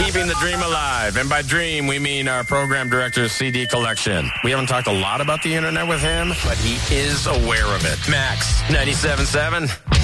Keeping the dream alive. And by dream, we mean our program director's CD collection. We haven't talked a lot about the internet with him, but he is aware of it. Max, 97.7.